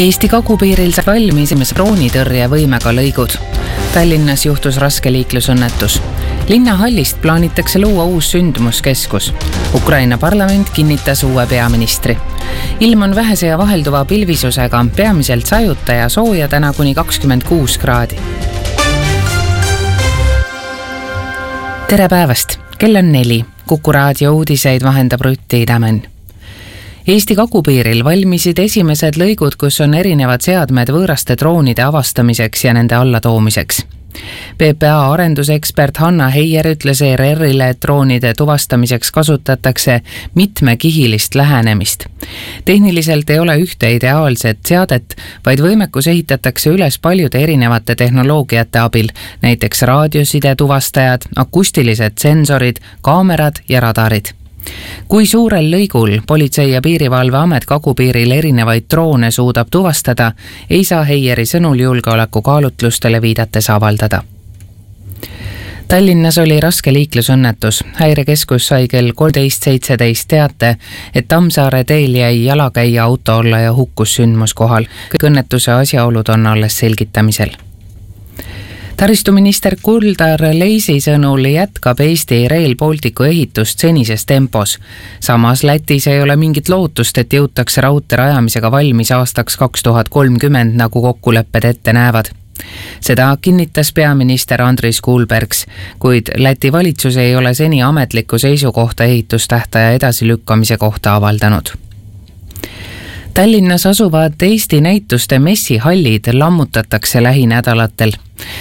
Eesti kagupiiril saab valmis droonitõrjevõimega lõigud. Tallinnas juhtus raske liiklusõnnetus. Linnahallist plaanitakse luua uus sündmuskeskus. Ukraina parlament kinnitas uue peaministri. Ilm on vähese ja vahelduva pilvisusega, peamiselt sajuta ja sooja täna kuni 26 kraadi. Tere päevast! Kell on 4. Kuku raadio uudiseid vahendab Rutti Idamen. Eesti kagupiiril valmisid esimesed lõigud, kus on erinevad seadmed võõraste droonide avastamiseks ja nende allatoomiseks. PPA arendusekspert Hanna Heier ütles ERR-ile, et droonide tuvastamiseks kasutatakse mitmekihilist lähenemist. Tehniliselt ei ole ühte ideaalset seadet, vaid võimekus ehitatakse üles paljude erinevate tehnoloogiate abil, näiteks raadioside tuvastajad, akustilised sensorid, kaamerad ja radarid. Kui suurel lõigul Politsei- ja Piirivalveamet kagupiiril erinevaid droone suudab tuvastada, ei saa Heieri sõnul julgeolekukaalutlustele viidates avaldada. Tallinnas oli raske liiklusõnnetus. Häirekeskus sai kell 13.17 teate, et Tammsaare teel jäi jalakäija auto alla ja hukkus sündmuskohal. Kõik õnnetuse asjaolud on alles selgitamisel. Taristuminister Kuldar Leisi sõnul jätkab Eesti Rail Balticu ehitust senises tempos. Samas Lätis ei ole mingit lootust, et jõutakse raudtee rajamisega valmis aastaks 2030, nagu kokkulepped ette näevad. Seda kinnitas peaminister Andris Kulbergs, kuid Läti valitsus ei ole seni ametlikku seisukohta ehitustähtaja edasilükkamise kohta avaldanud. Tallinnas asuvad Eesti näituste messihallid lammutatakse lähinädalatel.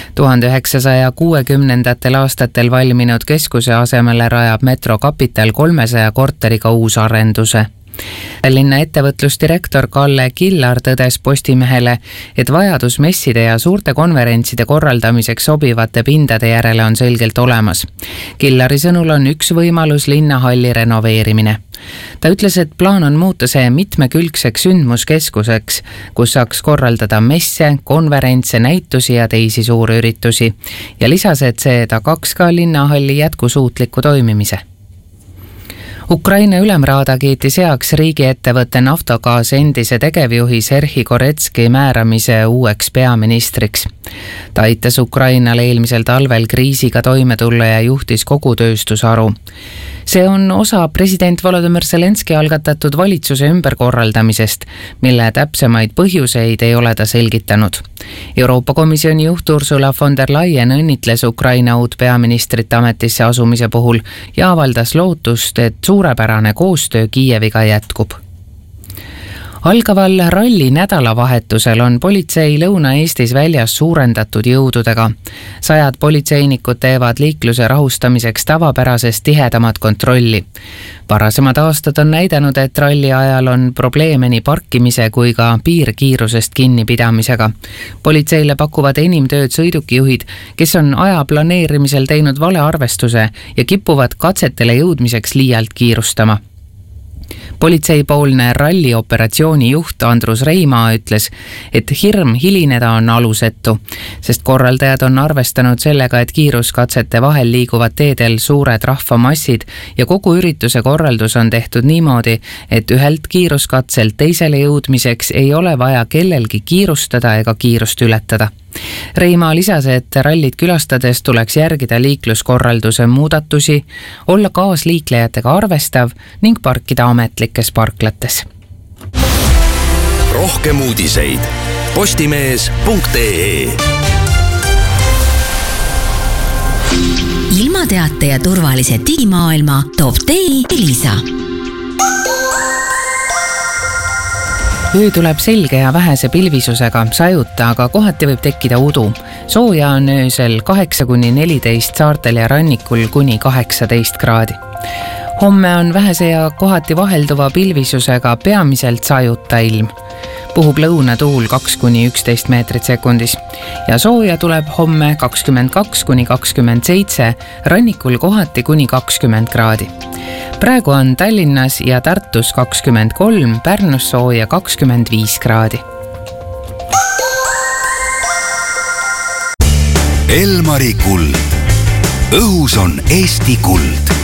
1960. aastatel valminud keskuse asemele rajab Metro Capital 300 korteriga uusarenduse. Tallinna ettevõtlusdirektor Kalle Killar tõdes Postimehele, et vajadus messide ja suurte konverentside korraldamiseks sobivate pindade järele on selgelt olemas. Killari sõnul on üks võimalus linnahalli renoveerimine. Ta ütles, et plaan on muuta see mitmekülgseks sündmuskeskuseks, kus saaks korraldada messe, konverentse, näitusi ja teisi suurüritusi, ja lisas, et see tagaks ka linnahalli jätkusuutliku toimimise. Ukraina ülemraada kiitis heaks riigiettevõtte Naftogaz endise tegevjuhi Serhi Koretski määramise uueks peaministriks. Ta aitas Ukrainale eelmisel talvel kriisiga toime tulla ja juhtis kogu tööstusharu. See on osa president Volodymyr Zelenski algatatud valitsuse ümberkorraldamisest, mille täpsemaid põhjuseid ei ole ta selgitanud. Euroopa Komisjoni juht Ursula von der Leyen õnnitles Ukraina uut peaministrit ametisse asumise puhul ja avaldas lootust, et suurepärane koostöö Kiieviga jätkub. Algaval ralli nädalavahetusel on politsei Lõuna-Eestis väljas suurendatud jõududega. 100 politseinikud teevad liikluse rahustamiseks tavapärasest tihedamat kontrolli. Varasemad aastad on näidanud, et ralli ajal on probleeme nii parkimise kui ka piirkiirusest kinnipidamisega. Politseile pakuvad enim tööd sõidukijuhid, kes on aja planeerimisel teinud valearvestuse ja kipuvad katsetele jõudmiseks liialt kiirustama. Politseipoolne rallioperatsiooni juht Andrus Reimaa ütles, et hirm hilineda on alusetu, sest korraldajad on arvestanud sellega, et kiiruskatsete vahel liiguvad teedel suured rahvamassid ja kogu ürituse korraldus on tehtud niimoodi, et ühelt kiiruskatselt teisele jõudmiseks ei ole vaja kellelgi kiirustada ega kiirust ületada. Reimaa lisas, et rallit külastades tuleks järgida liikluskorralduse muudatusi, olla kaasliiklejatega arvestav ning parkida ametlikes parklates. Rohkem uudiseid postimees.ee. Ilmateate ja turvalise digimaailma toob teile Elisa. Öö tuleb selge ja vähese pilvisusega, sajuta, aga kohati võib tekkida udu. Sooja on öösel 8–14 saartel ja rannikul kuni 18 kraadi. Homme on vähese ja kohati vahelduva pilvisusega peamiselt sajuta ilm. Puhub lõunatuul 2–11 meetrit sekundis ja sooja tuleb homme 22–27, rannikul kohati kuni 20 kraadi. Praegu on Tallinnas ja Tartus 23, Pärnus sooja 25 kraadi. Elmari kuld. Õhus on Eesti kuld.